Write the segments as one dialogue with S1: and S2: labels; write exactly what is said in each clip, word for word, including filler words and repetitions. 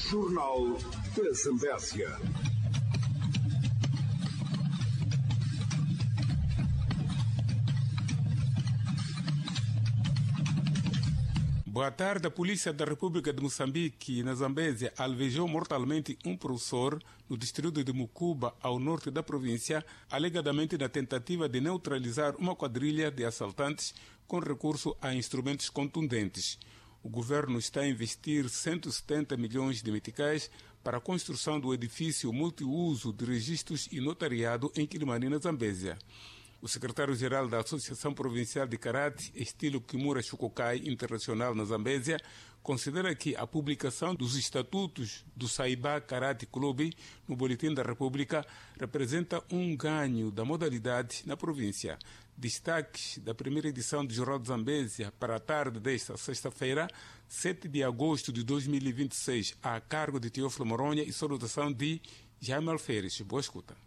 S1: Jornal da Zambésia.
S2: Boa tarde. A Polícia da República de Moçambique, na Zambésia, alvejou mortalmente um professor no distrito de Mucuba, ao norte da província, alegadamente na tentativa de neutralizar uma quadrilha de assaltantes com recurso a instrumentos contundentes. O governo está a investir cento e setenta milhões de meticais para a construção do edifício multiuso de registros e notariado em Quilimani, na Zambésia. O secretário-geral da Associação Provincial de Karate, estilo Kimura Shukokai Internacional na Zambésia, considera que a publicação dos estatutos do Saibá Karate Clube no Boletim da República representa um ganho da modalidade na província. Destaques da primeira edição do Jornal de Zambésia para a tarde desta sexta-feira, sete de agosto de dois mil e vinte e seis, a cargo de Teófilo Moronha e salutação de Jaime Alferes. Boa escuta.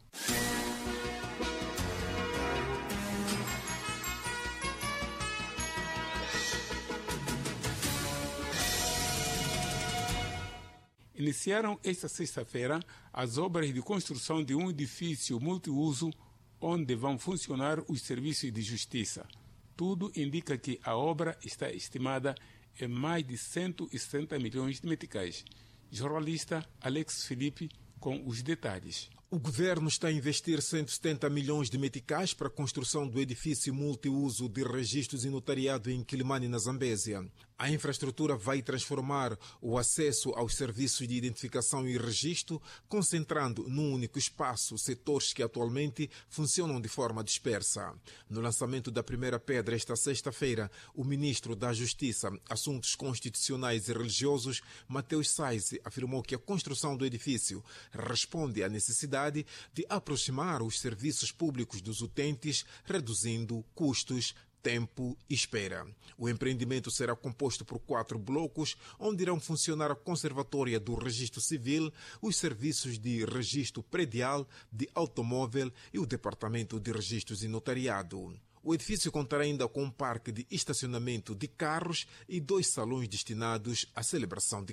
S2: Iniciaram esta sexta-feira as obras de construção de um edifício multiuso onde vão funcionar os serviços de justiça. Tudo indica que a obra está estimada em mais de cento e sessenta milhões de meticais. Jornalista Alex Felipe com os detalhes.
S3: O governo está a investir cento e setenta milhões de meticais para a construção do edifício multiuso de registros e notariado em Quilimani, na Zambésia. A infraestrutura vai transformar o acesso aos serviços de identificação e registro, concentrando num único espaço setores que atualmente funcionam de forma dispersa. No lançamento da primeira pedra esta sexta-feira, o ministro da Justiça, Assuntos Constitucionais e Religiosos, Mateus Saisi, afirmou que a construção do edifício responde à necessidade de aproximar os serviços públicos dos utentes, reduzindo custos, tempo e espera. O empreendimento será composto por quatro blocos, onde irão funcionar a Conservatória do Registro Civil, os serviços de registro predial, de automóvel e o Departamento de Registros e Notariado. O edifício contará ainda com um parque de estacionamento de carros e dois salões destinados à celebração de